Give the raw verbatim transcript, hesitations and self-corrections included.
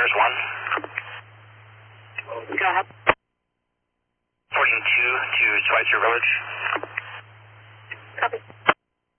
Paris one. Go ahead. Reporting two to Schweitzer Village. Copy.